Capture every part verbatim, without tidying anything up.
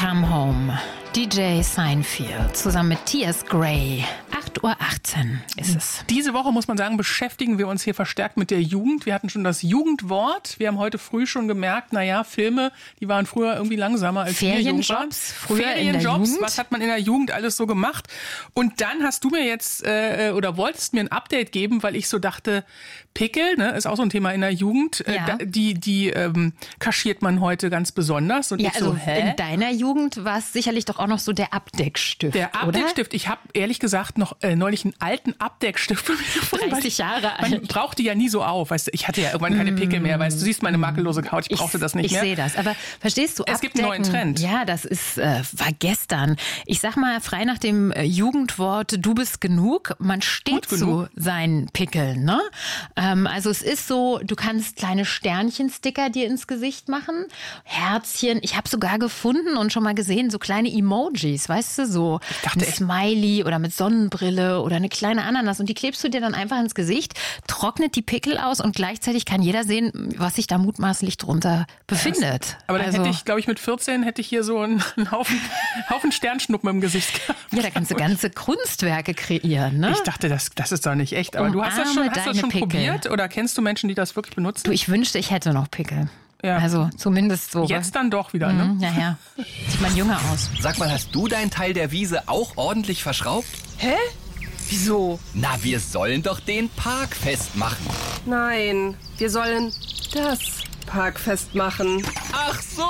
Come Home. D J Seinfeld zusammen mit T S. Gray. acht Uhr achtzehn ist es. Diese Woche, muss man sagen, beschäftigen wir uns hier verstärkt mit der Jugend. Wir hatten schon das Jugendwort. Wir haben heute früh schon gemerkt, naja, Filme, die waren früher irgendwie langsamer als wir jung waren. Ferienjobs, früher Ferienjobs, in der Jugend. Was hat man in der Jugend alles so gemacht? Und dann hast du mir jetzt, äh, oder wolltest mir ein Update geben, weil ich so dachte, Pickel, ne, ist auch so ein Thema in der Jugend. Ja. Äh, da, die die ähm, kaschiert man heute ganz besonders. Und Ja, ich so, also hä? in deiner Jugend war es sicherlich doch auch noch so der Abdeckstift, Der oder? Abdeckstift. Ich habe ehrlich gesagt noch äh, neulich einen alten Abdeckstift von mir gefunden. weil dreißig ich- Jahre Man alt. braucht die ja nie so auf. Weißt du, ich hatte ja irgendwann keine Pickel mehr. Weißt du, du siehst meine makellose Haut. Ich brauchte das nicht ich mehr. Ich sehe das. Aber verstehst du, Es gibt einen neuen abdecken, Trend. Ja, das ist äh, war gestern. Ich sag mal frei nach dem äh, Jugendwort du bist genug. Man steht Gut zu genug. seinen Pickeln. Ne? Ähm, also es ist so, du kannst kleine Sternchen-Sticker dir ins Gesicht machen. Herzchen. Ich habe sogar gefunden und schon mal gesehen, so kleine Emojis, weißt du, so dachte ein echt- Smiley oder mit Sonnenbrille oder eine kleine Ananas. Und die klebst du dir dann einfach ins Gesicht, trocknet die Pickel aus und gleichzeitig kann jeder sehen, was sich da mutmaßlich drunter befindet. Aber dann also, hätte ich, glaube ich, mit vierzehn hätte ich hier so einen Haufen, Haufen Sternschnuppen im Gesicht gehabt. ja, da kannst du ganze Kunstwerke kreieren, ne? Ich dachte, das, das ist doch nicht echt. Aber du hast das schon, Umarme hast das deine schon Pickel. probiert? Oder kennst du Menschen, die das wirklich benutzen? Du, ich wünschte, ich hätte noch Pickel. Ja. Also zumindest so. Jetzt dann doch wieder, ne? Mhm, ja, ja. Sieht man jünger aus. Sag mal, hast du deinen Teil der Wiese auch ordentlich verschraubt? Hä? Wieso? Na, wir sollen doch den Park festmachen. Nein, wir sollen das Parkfest machen. Ach so!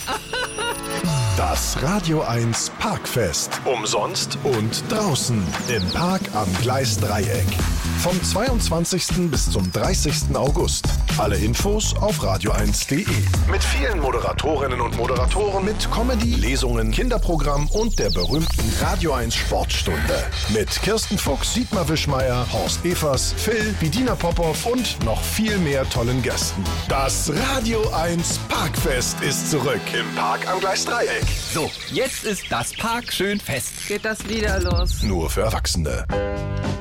Das Radio eins Parkfest. Umsonst und draußen im Park am Gleisdreieck. Vom zweiundzwanzigsten bis zum dreißigsten August. Alle Infos auf radio eins punkt de. Mit vielen Moderatorinnen und Moderatoren, mit Comedy, Lesungen, Kinderprogramm und der berühmten Radio eins Sportstunde. Mit Kirsten Fuchs, Dietmar Wischmeier, Horst Evers, Phil, Bedina Popov und noch viel mehr tollen Gästen. Das Radio eins Parkfest ist zurück im Park am Gleisdreieck. So, jetzt ist das Park schön fest. Geht das wieder los? Nur für Erwachsene.